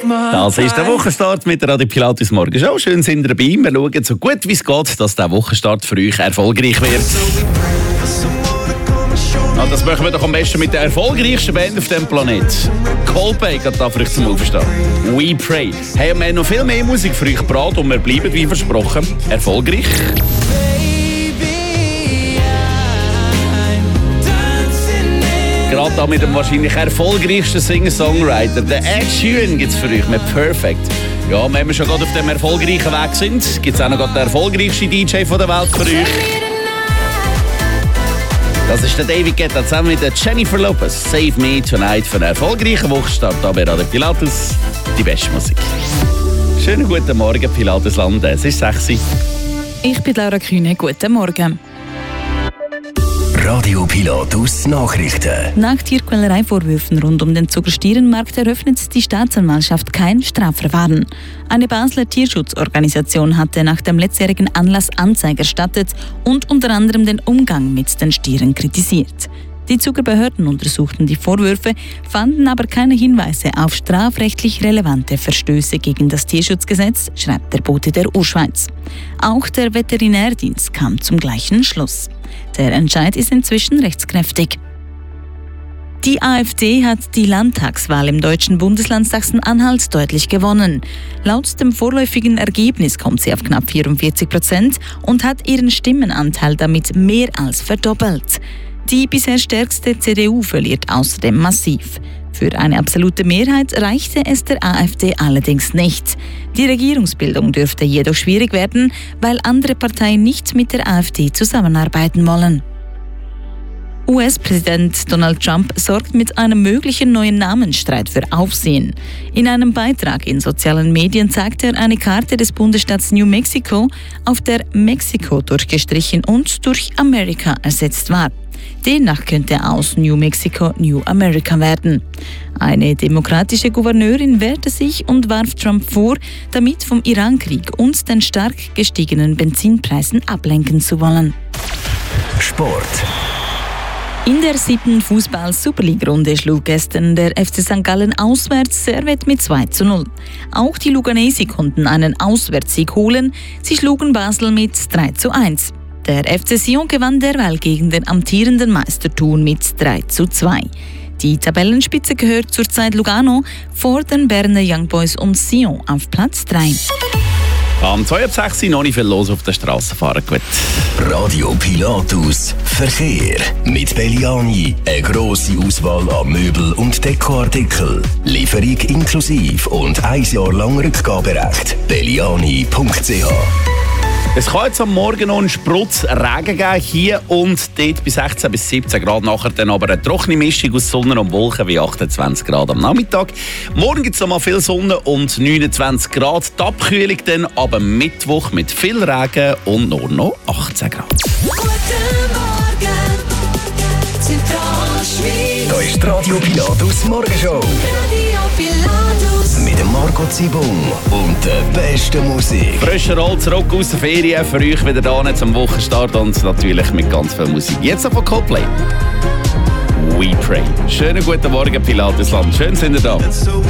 Das ist der Wochenstart mit der Radio Pilatus Morgenshow. Schön sind ihr dabei. Wir schauen so gut wie es geht, dass der Wochenstart für euch erfolgreich wird. Ja, das machen wir doch am besten mit der erfolgreichsten Band auf diesem Planet. Coldplay geht da für euch zum Aufstehen. We Pray. Hey, wir haben noch viel mehr Musik für euch gebracht und wir bleiben, wie versprochen, erfolgreich. Gerade da mit dem wahrscheinlich erfolgreichsten Singer-Songwriter, der Ed Sheeran, gibt es für euch mit Perfect. Ja, wenn wir schon gerade auf dem erfolgreichen Weg sind, gibt es auch noch gerade den erfolgreichsten DJ von der Welt für euch. Das ist der David Guetta zusammen mit der Jennifer Lopez. Save Me Tonight für einen erfolgreichen Wochenstart hier bei Radio Pilatus. Die beste Musik. Schönen guten Morgen, Pilatusland. Es ist 6 Uhr. Ich bin Laura Kühne. Guten Morgen. Radio Pilatus Nachrichten. Nach Tierquälereivorwürfen rund um den Zuckerstierenmarkt eröffnet die Staatsanwaltschaft kein Strafverfahren. Eine Basler Tierschutzorganisation hatte nach dem letztjährigen Anlass Anzeige erstattet und unter anderem den Umgang mit den Stieren kritisiert. Die Zuckerbehörden untersuchten die Vorwürfe, fanden aber keine Hinweise auf strafrechtlich relevante Verstöße gegen das Tierschutzgesetz, schreibt der Bote der Urschweiz. Auch der Veterinärdienst kam zum gleichen Schluss. Der Entscheid ist inzwischen rechtskräftig. Die AfD hat die Landtagswahl im deutschen Bundesland Sachsen-Anhalt deutlich gewonnen. Laut dem vorläufigen Ergebnis kommt sie auf knapp 44% und hat ihren Stimmenanteil damit mehr als verdoppelt. Die bisher stärkste CDU verliert außerdem massiv. Für eine absolute Mehrheit reichte es der AfD allerdings nicht. Die Regierungsbildung dürfte jedoch schwierig werden, weil andere Parteien nicht mit der AfD zusammenarbeiten wollen. US-Präsident Donald Trump sorgt mit einem möglichen neuen Namensstreit für Aufsehen. In einem Beitrag in sozialen Medien zeigt er eine Karte des Bundesstaats New Mexico, auf der Mexiko durchgestrichen und durch America ersetzt war. Demnach könnte aus New Mexico New America werden. Eine demokratische Gouverneurin wehrte sich und warf Trump vor, damit vom Irankrieg und den stark gestiegenen Benzinpreisen ablenken zu wollen. Sport. In der 7. Fußball-Superliga-Runde schlug gestern der FC St. Gallen auswärts Servette mit 2:0. Auch die Luganesi konnten einen Auswärtssieg holen. Sie schlugen Basel mit 3:1. Der FC Sion gewann derweil gegen den amtierenden Meister Thun mit 3:2. Die Tabellenspitze gehört zurzeit Lugano, vor den Berner Young Boys und Sion auf Platz 3. Am 2:06 Uhr noch nicht viel los auf der Straße fahren. Gut. Radio Pilatus Verkehr. Mit Belliani eine grosse Auswahl an Möbel- und Dekoartikeln. Lieferung inklusive und 1 Jahr lang Rückgaberecht. Belliani.ch. Es kann jetzt am Morgen noch einen Sprutz Regen geben, hier und dort bei 16 bis 17 Grad. Nachher dann aber eine trockene Mischung aus Sonne und Wolken wie 28 Grad am Nachmittag. Morgen gibt es noch mal viel Sonne und 29 Grad. Die Abkühlung dann aber Mittwoch mit viel Regen und nur noch 18 Grad. Guten Morgen, Zentralschweiz. Da ist die Radio Pilatus Morgenshow. Radio Pilatus. Mit dem Marco Zibung und der besten Musik. Frischer Roll zurück aus der Ferien für euch wieder da zum Wochenstart und natürlich mit ganz viel Musik. Jetzt noch von Coldplay. We Pray. Schönen guten Morgen, Pilatusland. Schön sind ihr da.